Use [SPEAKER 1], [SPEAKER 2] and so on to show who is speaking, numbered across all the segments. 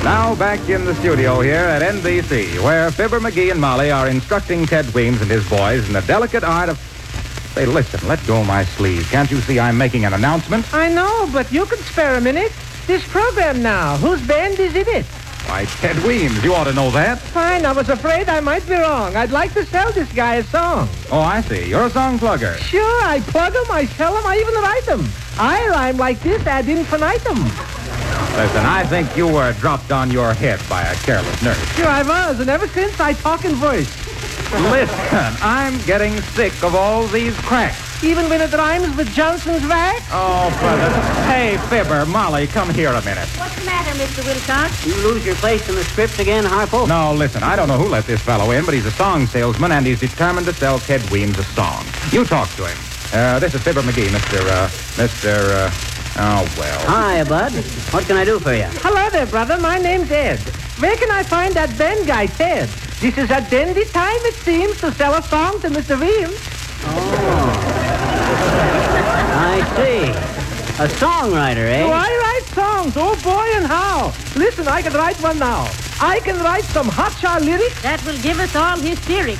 [SPEAKER 1] Now back in the studio here at NBC, where Fibber McGee and Molly are instructing Ted Weems and his boys in the delicate art of... Say, listen, let go of my sleeve. Can't you see I'm making an announcement?
[SPEAKER 2] I know, but you can spare a minute. This program now, whose band is in it?
[SPEAKER 1] Why, Ted Weems, you ought to know that.
[SPEAKER 2] Fine, I was afraid I might be wrong. I'd like to sell this guy a song.
[SPEAKER 1] Oh, I see. You're a song plugger.
[SPEAKER 2] Sure, I plug them, I sell them, I even write them. I rhyme like this ad infinitum.
[SPEAKER 1] Listen, I think you were dropped on your head by a careless nurse.
[SPEAKER 2] Sure I was, and ever since I talk in voice.
[SPEAKER 1] Listen, I'm getting sick of all these cracks.
[SPEAKER 2] Even when it rhymes with Johnson's wax?
[SPEAKER 1] Oh, brother. Hey, Fibber, Molly, come here a minute.
[SPEAKER 3] What's the matter, Mr. Wilcox?
[SPEAKER 4] You lose your place in the script again, Harpo?
[SPEAKER 1] No, listen, I don't know who let this fellow in, but he's a song salesman, and he's determined to sell Ted Weems a song. You talk to him. This is Fibber McGee, oh, well.
[SPEAKER 4] Hi, Bud. What can I do for you?
[SPEAKER 2] Hello there, brother. My name's Ed. Where can I find that band guy, Ted? This is a dandy time, it seems, to sell a song to Mr. Weems.
[SPEAKER 4] Oh. I see. A songwriter, eh?
[SPEAKER 2] Do I write songs? Oh, boy, and how? Listen, I can write one now. I can write some hotshot lyrics.
[SPEAKER 3] That will give us all hysterics.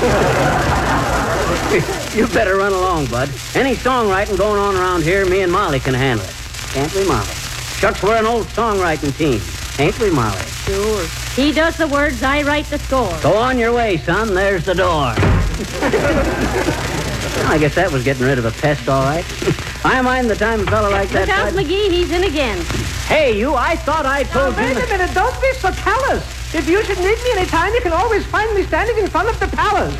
[SPEAKER 4] You better run along, Bud. Any songwriting going on around here, me and Molly can handle it. Can't we, Molly? Shucks, we're an old songwriting team. Ain't we, Molly?
[SPEAKER 3] Sure. He does the words, I write the score.
[SPEAKER 4] Go on your way, son. There's the door. Well, I guess that was getting rid of a pest, all right. I mind the time a fellow like that...
[SPEAKER 3] Look out, McGee, he's in again.
[SPEAKER 4] Hey, you, I thought I told you...
[SPEAKER 2] Wait a minute, don't be so callous. If you should need me any time, you can always find me standing in front of the palace.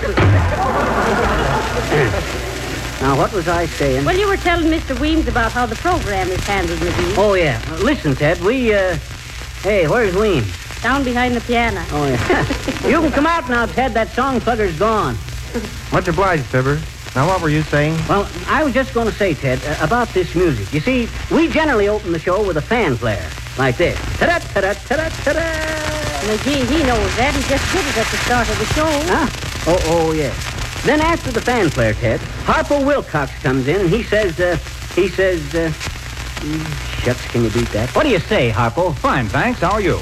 [SPEAKER 4] Now, what was I saying?
[SPEAKER 3] Well, you were telling Mr. Weems about how the program is handled, McGee.
[SPEAKER 4] Oh, yeah. Listen, Ted, Hey, where's Weems?
[SPEAKER 3] Down behind the piano.
[SPEAKER 4] Oh, yeah. You can come out now, Ted. That song plugger's gone.
[SPEAKER 5] Much obliged, Fibber. Now, what were you saying?
[SPEAKER 4] Well, I was just going to say, Ted, about this music. You see, we generally open the show with a fanfare, like this. Ta-da, ta-da, ta-da, ta-da.
[SPEAKER 3] McGee, he knows that. He just did it at the start of the show.
[SPEAKER 4] Huh? Oh, yeah. Then after the fanfare, Ted, Harpo Wilcox comes in and he says, shucks, can you beat that? What do you say, Harpo?
[SPEAKER 1] Fine, thanks. How are you?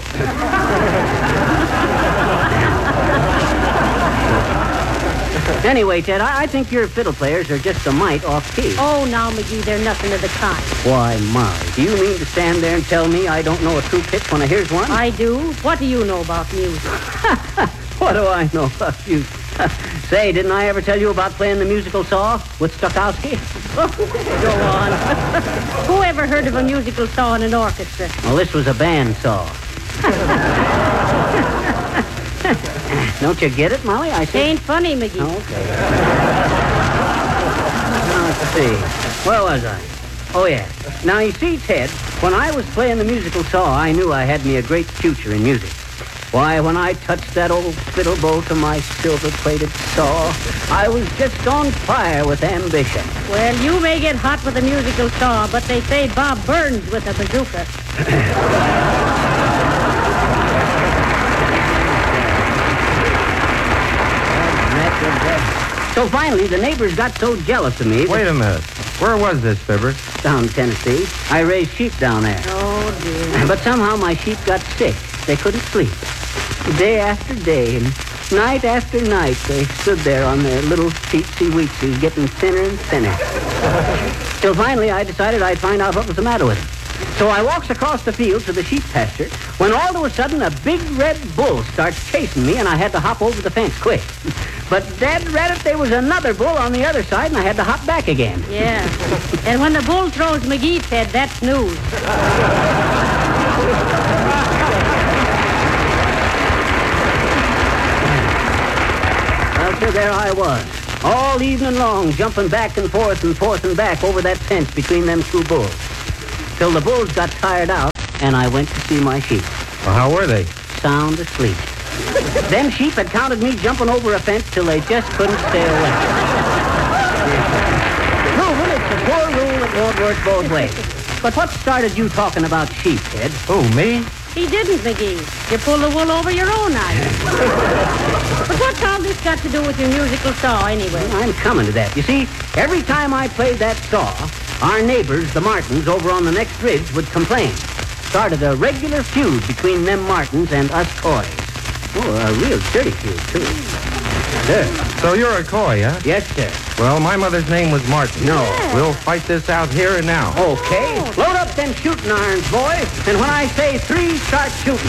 [SPEAKER 4] Anyway, Ted, I think your fiddle players are just a mite off-key.
[SPEAKER 3] Oh, now, McGee, they're nothing of the kind.
[SPEAKER 4] Why, Molly, do you mean to stand there and tell me I don't know a true pitch when I hears one?
[SPEAKER 3] I do. What do you know about music?
[SPEAKER 4] What do I know about you? Say, didn't I ever tell you about playing the musical saw with Stokowski?
[SPEAKER 3] Go on. Who ever heard of a musical saw in an orchestra?
[SPEAKER 4] Well, this was a band saw. Don't you get it, Molly? I say.
[SPEAKER 3] Ain't funny, McGee.
[SPEAKER 4] Okay. Now, let's see. Where was I? Oh, yeah. Now, you see, Ted, when I was playing the musical saw, I knew I had me a great future in music. Why, when I touched that old fiddle bow to my silver-plated saw, I was just on fire with ambition.
[SPEAKER 3] Well, you may get hot with a musical saw, but they say Bob burns with a bazooka.
[SPEAKER 4] So finally, the neighbors got so jealous of me...
[SPEAKER 5] Wait a minute. Where was this, Fibber?
[SPEAKER 4] Down in Tennessee. I raised sheep down there.
[SPEAKER 3] Oh, dear.
[SPEAKER 4] But somehow my sheep got sick. They couldn't sleep. Day after day and night after night, they stood there on their little teetsy-weetsies, getting thinner and thinner. Till finally, I decided I'd find out what was the matter with them. So I walks across the field to the sheep pasture, when all of a sudden a big red bull starts chasing me, and I had to hop over the fence quick. But dad rat it, there was another bull on the other side, and I had to hop back again.
[SPEAKER 3] Yeah. And when the bull throws McGee, Ted, that's news. Well, sir, there I was, all evening long, jumping back and forth and back over that fence between them two bulls. Till the bulls got tired out, and I went to see my sheep.
[SPEAKER 5] Well, how were they?
[SPEAKER 4] Sound asleep. Them sheep had counted me jumping over a fence till they just couldn't stay awake. Proven it's a poor rule that won't work both ways. But what started you talking about sheep, Ted?
[SPEAKER 5] Who, me?
[SPEAKER 3] He didn't, McGee. You pull the wool over your own eyes. But what's all this got to do with your musical saw, anyway?
[SPEAKER 4] Well, I'm coming to that. You see, every time I played that saw, our neighbors, the Martins, over on the next ridge would complain.
[SPEAKER 3] started a regular feud between them Martins and us Coys. Oh, a real dirty feud, too. Sir.
[SPEAKER 5] So you're a Coy, huh?
[SPEAKER 3] Yes, sir.
[SPEAKER 5] Well, my mother's name was Martin.
[SPEAKER 3] No.
[SPEAKER 5] We'll fight this out here and now.
[SPEAKER 3] Okay. Load up them shooting irons, boys. And when I say 3, start shooting.